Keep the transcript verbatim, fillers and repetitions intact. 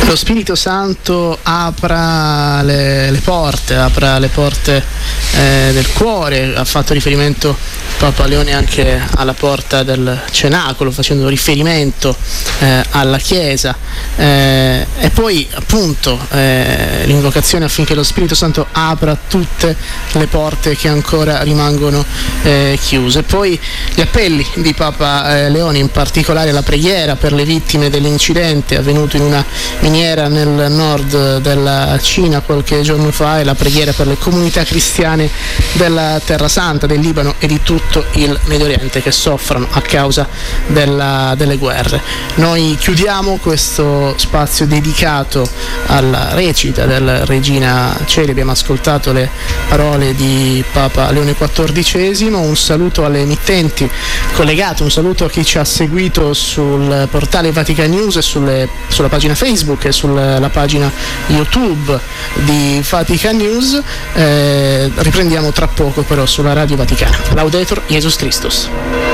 lo Spirito Santo apra le, le porte, apra le porte eh, del cuore. Ha fatto riferimento Papa Leone anche alla porta del cenacolo, facendo riferimento eh, alla Chiesa, eh, e poi appunto eh, l'invocazione affinché lo Spirito Santo apra tutte le porte che ancora rimangono eh, chiuse. Poi gli appelli di Papa eh, Leone, in particolare la preghiera per le vittime dell'incidente avvenuto in una miniera nel nord della Cina qualche giorno fa, e la preghiera per le comunità cristiane della Terra Santa, del Libano e di tutto il Medio Oriente che soffrono a causa della, delle guerre. Noi chiudiamo questo spazio dedicato alla recita della Regina Coeli. Abbiamo ascoltato le parole di Papa Leone quattordicesimo. Un saluto alle emittenti collegate, un saluto a chi ci ha seguito sul portale Vatican News e sulle, sulla pagina Facebook e sulla pagina YouTube di Vatican News. Eh, riprendiamo tra poco però sulla Radio Vaticana. Laudetur Jesus Christus.